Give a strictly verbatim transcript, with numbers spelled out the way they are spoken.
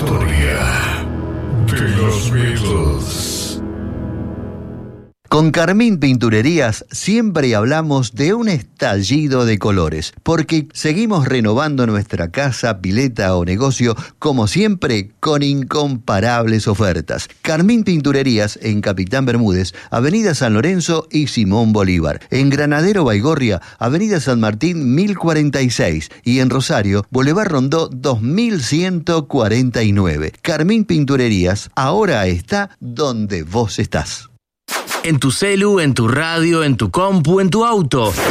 historia de los Beatles. Con Carmín Pinturerías siempre hablamos de un estallido de colores, porque seguimos renovando nuestra casa, pileta o negocio, como siempre, con incomparables ofertas. Carmín Pinturerías en Capitán Bermúdez, Avenida San Lorenzo y Simón Bolívar. En Granadero Baigorria, Avenida San Martín mil cuarenta y seis. Y en Rosario, Boulevard Rondó dos mil ciento cuarenta y nueve. Carmín Pinturerías ahora está donde vos estás. En tu celu, en tu radio, en tu compu, en tu auto.